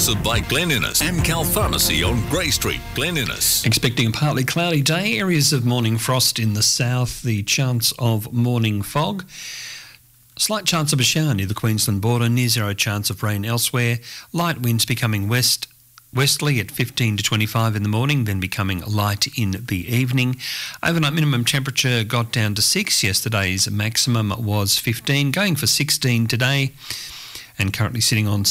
sponsored by Glen Innes, Amcal Pharmacy on Grey Street, Glen Innes. Expecting a partly cloudy day, areas of morning frost in the south, the chance of morning fog. Slight chance of a shower near the Queensland border, near zero chance of rain elsewhere. Light winds becoming westerly at 15 to 25 in the morning, then becoming light in the evening. Overnight minimum temperature got down to 6. Yesterday's maximum was 15, going for 16 today, and currently sitting on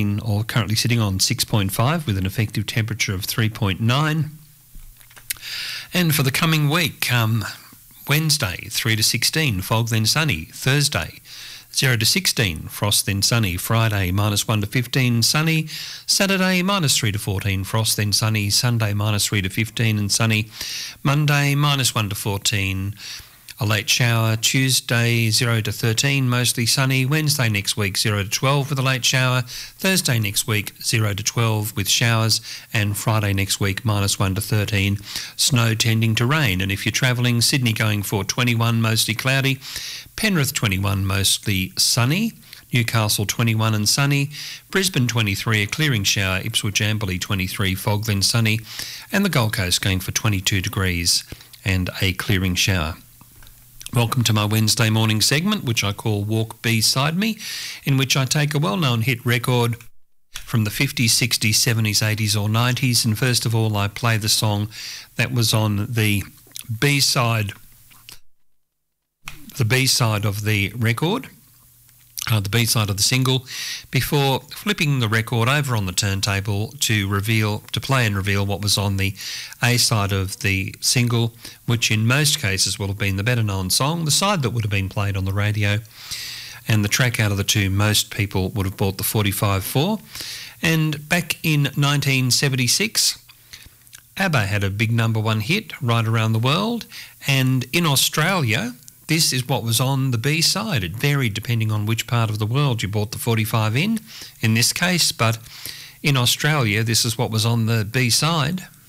6.5 with an effective temperature of 3.9. And for the coming week, Wednesday 3 to 16, fog then sunny. Thursday 0 to 16, frost then sunny. Friday -1 to 15, sunny. Saturday -3 to 14, frost then sunny. Sunday -3 to 15 and sunny. Monday -1 to 14, a late shower. Tuesday 0 to 13, mostly sunny. Wednesday next week 0 to 12 with a late shower. Thursday next week 0 to 12 with showers. And Friday next week -1 to 13, snow tending to rain. And if you're travelling, Sydney going for 21, mostly cloudy. Penrith 21, mostly sunny. Newcastle 21 and sunny. Brisbane 23, a clearing shower. Ipswich Amberley 23, fog then sunny. And the Gold Coast going for 22 degrees and a clearing shower. Welcome to my Wednesday morning segment, which I call Walk Beside Me, in which I take a well-known hit record from the 50s, 60s, 70s, 80s or 90s, and first of all I play the song that was on the B-side of the record, the B-side of the single, before flipping the record over on the turntable to play and reveal what was on the A-side of the single, which in most cases will have been the better-known song, the side that would have been played on the radio, and the track out of the two most people would have bought the 45 for. And back in 1976, ABBA had a big #1 hit right around the world, and in Australia, this is what was on the B-side. It varied depending on which part of the world you bought the 45 in this case, but in Australia, this is what was on the B-side.